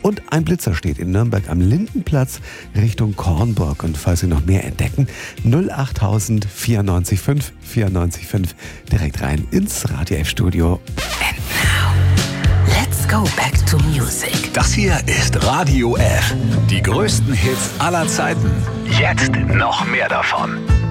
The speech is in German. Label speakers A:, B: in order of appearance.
A: Und ein Blitzer steht in Nürnberg am Lindenplatz Richtung Kornburg. Und falls Sie noch mehr entdecken, 08000 94 5 94 5 direkt rein ins Radio F Studio.
B: And now, let's go back to music.
C: Das hier ist Radio F. Die größten Hits aller Zeiten. Jetzt noch mehr davon.